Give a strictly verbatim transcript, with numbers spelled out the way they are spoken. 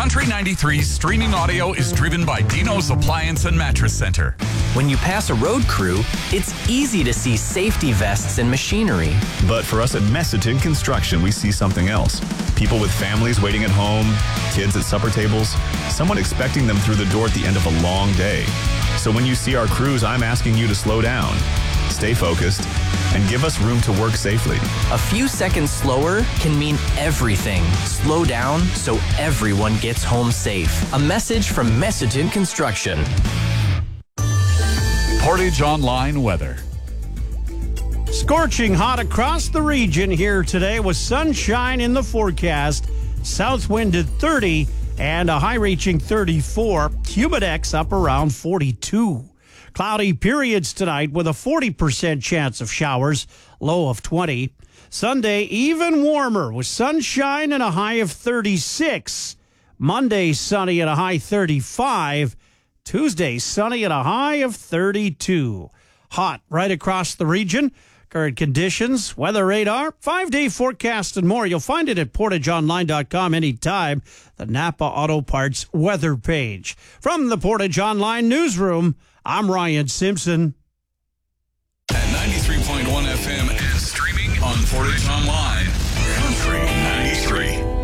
Country ninety-three's streaming audio is driven by Dino's Appliance and Mattress Center. When you pass a road crew, it's easy to see safety vests and machinery. But for us at Messagen Construction, we see something else. People with families waiting at home, kids at supper tables, someone expecting them through the door at the end of a long day. So when you see our crews, I'm asking you to slow down, stay focused, and give us room to work safely. A few seconds slower can mean everything. Slow down so everyone gets home safe. A message from Messagen Construction. Portage Online weather. Scorching hot across the region here today with sunshine in the forecast. South wind at thirty and a high reaching thirty-four. Humidex up around forty-two. Cloudy periods tonight with a forty percent chance of showers, low of twenty. Sunday, even warmer with sunshine and a high of thirty-six. Monday, sunny and a high thirty-five. Tuesday, sunny and a high of thirty-two. Hot right across the region. Current conditions, weather radar, five-day forecast, and more. You'll find it at portage online dot com anytime. The Napa Auto Parts weather page. From the Portage Online newsroom, I'm Ryan Simpson. At ninety-three point one F M and streaming on Portage Online. Country ninety-three.